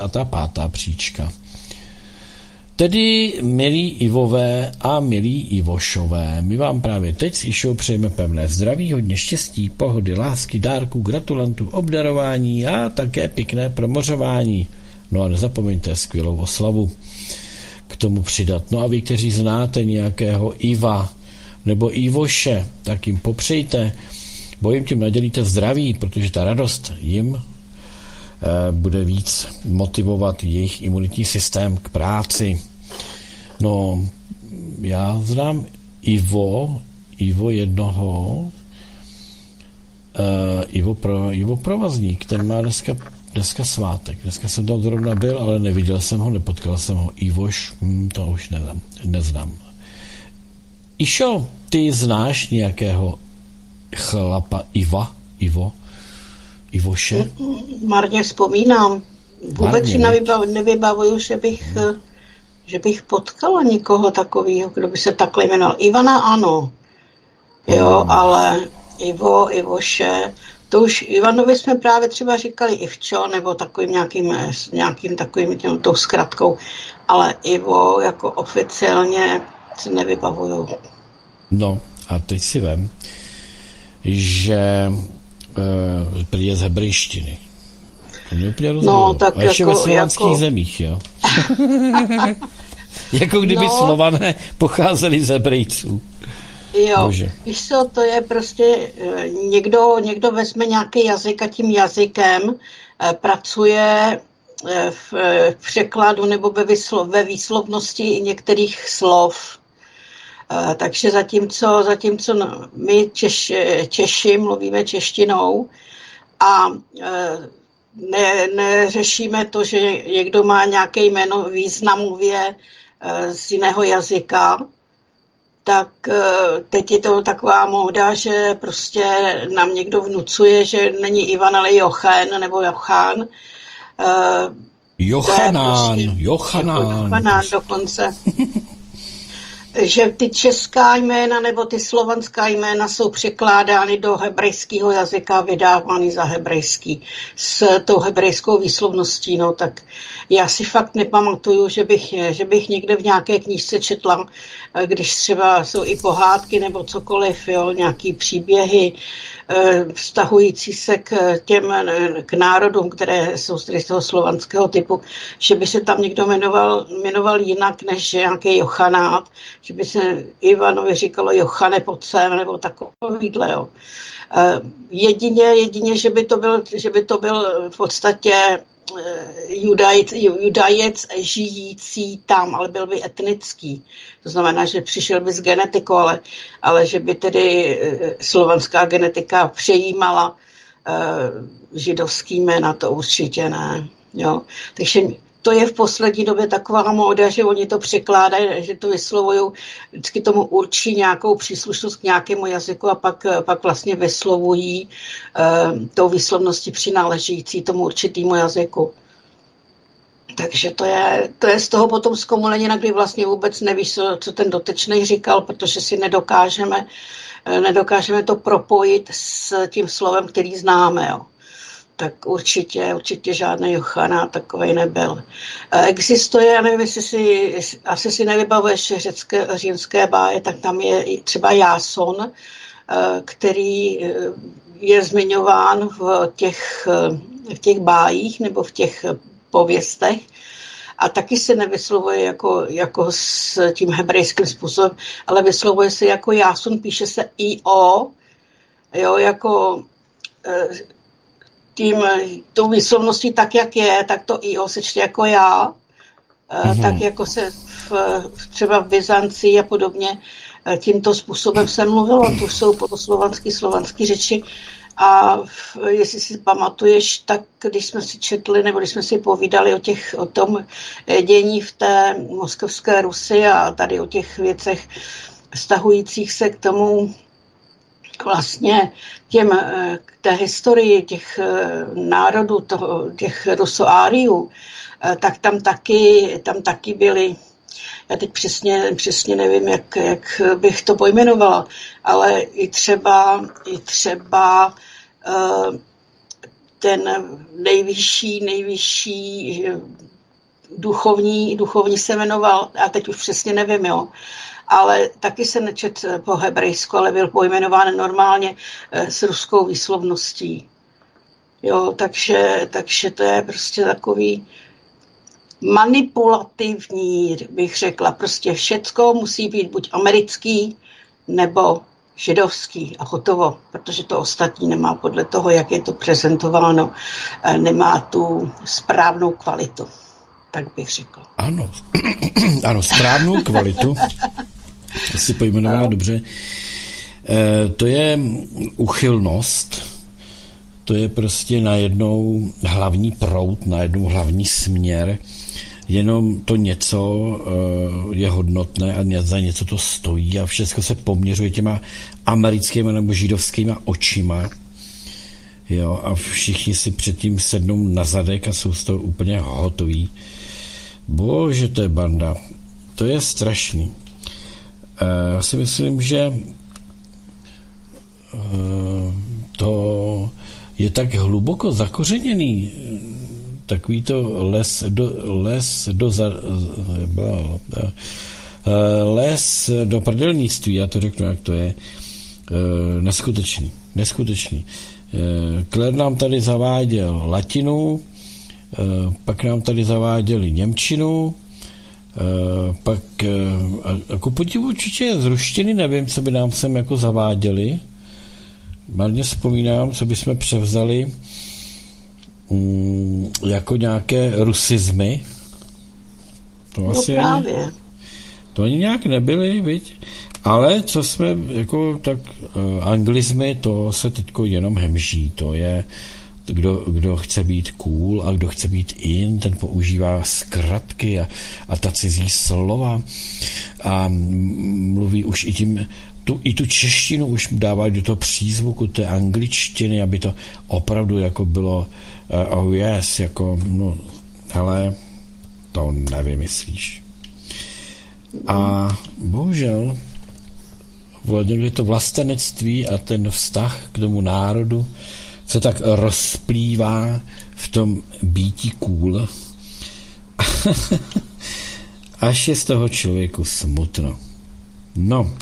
a ta pátá příčka. Tedy, milí Ivové a milí Ivošové, my vám právě teď s Išou přejeme pevné zdraví, hodně štěstí, pohody, lásky, dárků, gratulantů, obdarování a také pěkné promořování. No a nezapomeňte skvělou oslavu k tomu přidat. No a vy, kteří znáte nějakého Iva nebo Ivoše, tak jim popřejte, bo jim tím nadělíte zdraví, protože ta radost jim bude víc motivovat jejich imunitní systém k práci. No, já znám Ivo jednoho, Ivo Provazník, ten má dneska svátek. Dneska jsem tam zrovna byl, ale neviděl jsem ho, nepotkal jsem ho. Ivoš, to už neznám. Išo, ty znáš nějakého chlapa Ivoše? Marně vzpomínám. Vůbec si nevybavuju, že bych potkala někoho takového, kdo by se takhle jmenoval. Ivana ano, jo, ale Ivoše, to už Ivanovi jsme právě třeba říkali Ivčo, nebo takovým nějakým takovým tou zkratkou, ale Ivo jako oficiálně si nevybavuju. No a teď si vem, že je z hebrejštiny. No, tak a ještě ve slovanských zemích, jo. Jako kdyby Slované pocházeli z Hebrejců. Jo, Bože. Víš co, to je prostě, někdo vezme nějaký jazyk a tím jazykem pracuje v překladu nebo ve výslovnosti některých slov. Takže zatímco my Češi mluvíme češtinou a neřešíme to, že někdo má nějaké jméno významově z jiného jazyka, tak teď je to taková móda, že prostě nám někdo vnucuje, že není Ivan, ale Jochen nebo Jochán. Jochanán dokonce. Že ty česká jména nebo ty slovanská jména jsou překládány do hebrejského jazyka, vydávány za hebrejský s tou hebrejskou výslovností. No, tak já si fakt nepamatuju, že bych někde v nějaké knížce četla, když třeba jsou i pohádky nebo cokoliv, jo, nějaký příběhy vztahující se k národům, které jsou z toho slovanského typu, že by se tam někdo jmenoval jinak než nějaký Jochanát, že by se Ivanovi říkalo Jochane pod sem, nebo takovýhle, jo. Jedině, že by to byl v podstatě Judajec žijící tam, ale byl by etnický. To znamená, že přišel by s genetikou, ale že by tedy slovanská genetika přejímala židovský jména, to určitě ne. Jo. Takže to je v poslední době taková móda, že oni to překládají, že to vyslovují, vždycky tomu určí nějakou příslušnost k nějakému jazyku a pak vlastně vyslovují tou výslovností přináležící tomu určitému jazyku. Takže to je z toho potom zkomulenina, kdy vlastně vůbec nevíš, co ten dotyčný říkal, protože si nedokážeme to propojit s tím slovem, který známe, jo. Tak určitě žádný Jochana takovej nebyl. Existuje, já nevím, asi si nevybavuješ římské báje, tak tam je třeba Jáson, který je zmiňován v těch bájích nebo v těch pověstech a taky se nevyslovuje jako s tím hebrejským způsobem, ale vyslovuje se jako Jáson, píše se I-O, jo, jako tou výslovností tak, jak je, tak to I-O se čte jako já, tak jako se třeba v Byzancii a podobně tímto způsobem se mluvilo, to jsou slovanské řeči. A jestli si pamatuješ, tak když jsme si četli, nebo když jsme si povídali o tom dění v té moskovské Rusi a tady o těch věcech vztahujících se k tomu vlastně k té historii těch národů, těch Rusoáriů, tak tam taky byly, já teď přesně nevím, jak bych to pojmenovala, ale i třeba ten nejvyšší duchovní se jmenoval, a teď už přesně nevím, jo, ale taky se nečet po hebrejsku, ale byl pojmenován normálně s ruskou výslovností. Jo, takže to je prostě takový manipulativní, bych řekla. Prostě všecko musí být buď americký, nebo židovský a hotovo, protože to ostatní nemá podle toho, jak je to prezentováno, nemá tu správnou kvalitu, tak bych řekla. Ano, ano, správnou kvalitu, si pojmenovala dobře, to je uchylnost, to je prostě najednou hlavní proud, najednou hlavní směr, jenom to něco je hodnotné a za něco to stojí a všechno se poměřuje těma americkými nebo židovskými očima. Jo, a všichni si předtím sednou na zadek a jsou z toho úplně hotoví. Bože, to je banda. To je strašný. Já si myslím, že to je tak hluboko zakořeněný, takový to les do prdelnictví, já to řeknu, jak to je, neskutečný. Kler nám tady zaváděl latinu, pak nám tady zaváděli němčinu, pak a ku podivu určitě z ruštiny nevím, co by nám sem jako zaváděli. Marně vzpomínám, co bychom převzali jako nějaké rusizmy. To asi právě. To ani nějak nebyly, viď? Ale co jsme, jako tak anglizmy, to se teďko jenom hemží. To je, kdo chce být cool a kdo chce být in, ten používá zkratky a ta cizí slova a mluví už i tím, tu češtinu už dává do toho přízvuku té angličtiny, aby to opravdu jako bylo oh yes, jako, no, hele, to nevymyslíš. A bohužel někdy to vlastenectví a ten vztah k tomu národu se tak rozplývá v tom býtí cool, až je z toho člověku smutno. No.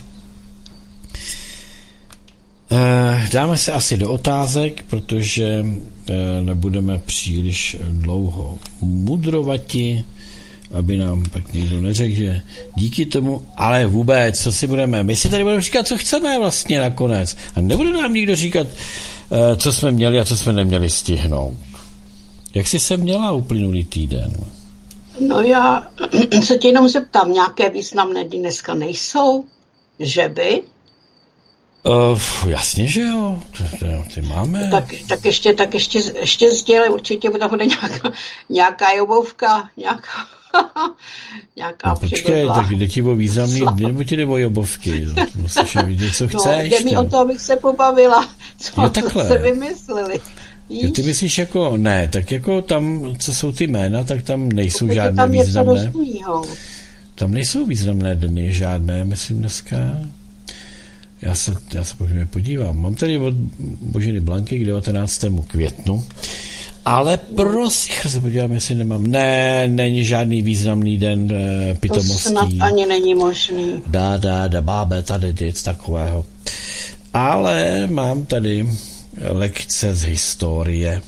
Dáme se asi do otázek, protože nebudeme příliš dlouho mudrovati, aby nám pak někdo neřekl, že díky tomu, ale vůbec, co si budeme, my si tady budeme říkat, co chceme vlastně nakonec. A nebude nám nikdo říkat, co jsme měli a co jsme neměli stihnout. Jak jsi se měla uplynulý týden? No já se tě jenom zeptám, nějaké významné dny dneska nejsou? Že by? Jasně, že jo, ty máme. Tak ještě sdělej, určitě bude nějaká jobovka, nějaká no, počkej, tak jde ti o významný dny, nebo ti jde o jobovky? Musíš vidět, co chceš. Jde mi o to, abych se pobavila, co se vymysleli. Jo, ty myslíš jako, ne, tak jako tam, co jsou ty jména, tak tam nejsou pokud žádné tam významné. Tam nejsou významné dny, žádné, myslím dneska. Já se podívám. Mám tady od Boženy Blanky k 19. květnu, ale prosím, se podívám, jestli nemám. Ne, není žádný významný den pitomostí. To snad ani není možný. Bábe, tady nic takového. Ale mám tady lekce z historie.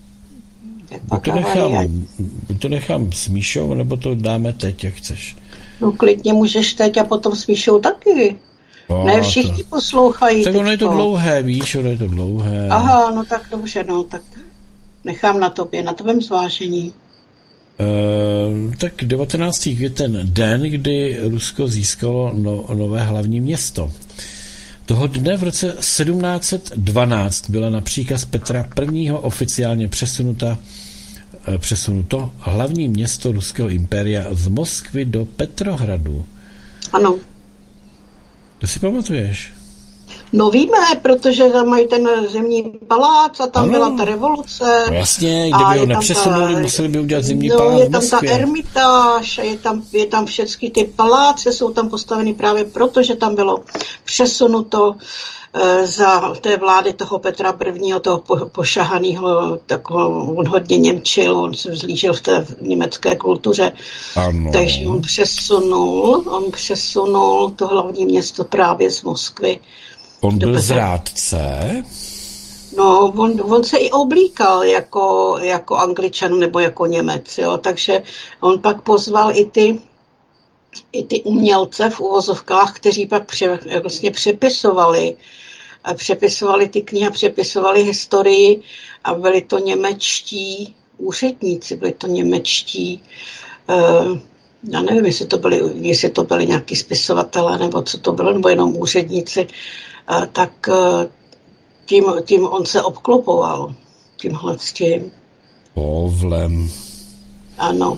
Buď to nechám s Míšou, nebo to dáme teď, jak chceš. No klidně můžeš teď a potom s Míšou taky. Ne všichni poslouchají. Tak ono je to dlouhé, víš, ono je to dlouhé. Aha, no tak dobře, no, tak nechám na tvém zvážení. Tak 19. květen, den, kdy Rusko získalo nové hlavní město. Toho dne v roce 1712 byla na příkaz Petra I. oficiálně přesunuto hlavní město Ruského impéria z Moskvy do Petrohradu. Ano. To si pamatuješ? No víme, protože tam mají ten zimní palác a tam byla ta revoluce. No jasně, A kdyby ho je tam nepřesunuli, museli by udělat zimní no, palác je v tam ta Moskvě. Ermitáž, je tam všechny ty paláce, jsou tam postaveny právě proto, že tam bylo přesunuto za té vlády toho Petra I., toho pošahaného, on hodně němčil, on se vzlížil v té německé kultuře, Ano. takže on přesunul to hlavní město právě z Moskvy. On byl zrádce. No, on se i oblíkal jako Angličan nebo jako Němec, jo, takže on pak pozval i ty umělce v uvozovkách, kteří pak vlastně přepisovali ty knihy, přepisovali historii a byli to němečtí úředníci, byli to němečtí, já nevím, jestli to byli nějaký spisovatelé, nebo co to bylo, nebo jenom úředníci, tak tím on se obklopoval, tímhle s tím. Povlem. Ano.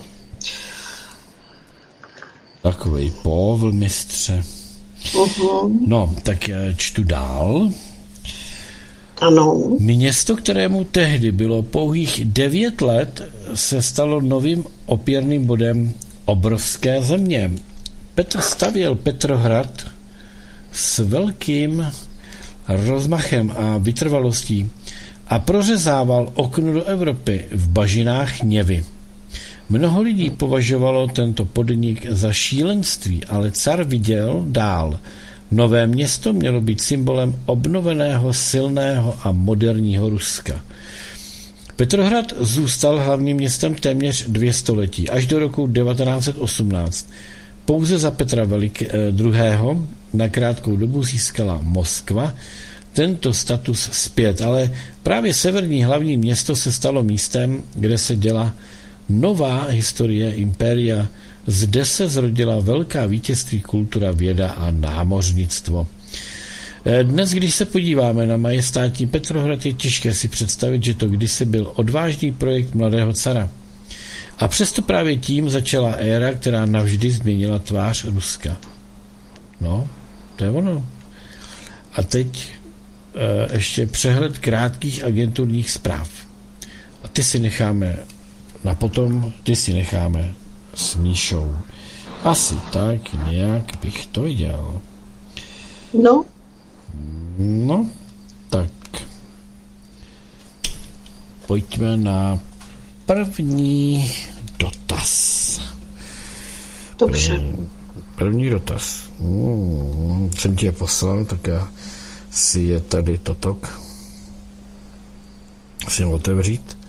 Takovej povl, mistře. No, tak čtu dál. Ano. Město, kterému tehdy bylo pouhých 9 let, se stalo novým opěrným bodem obrovské země. Petr stavěl Petrohrad s velkým rozmachem a vytrvalostí a prořezával okno do Evropy v bažinách Něvy. Mnoho lidí považovalo tento podnik za šílenství, ale car viděl dál. Nové město mělo být symbolem obnoveného, silného a moderního Ruska. Petrohrad zůstal hlavním městem téměř 2 století, až do roku 1918. Pouze za Petra II. Na krátkou dobu získala Moskva tento status zpět, ale právě severní hlavní město se stalo místem, kde se děla nová historie impéria. Zde se zrodila velká vítězství, kultura, věda a námořnictvo. Dnes, když se podíváme na majestátní Petrohrad, je těžké si představit, že to kdysi byl odvážný projekt mladého cara. A přesto právě tím začala éra, která navždy změnila tvář Ruska. No, to je ono. A teď ještě přehled krátkých agenturních zpráv. A ty si necháme na potom, ty si necháme s Míšou. Asi tak nějak bych to viděl. No. No, tak. Pojďme na první dotaz. Dobře. První dotaz. Jsem ti je poslal, tak já si je tady totok. Musím otevřít.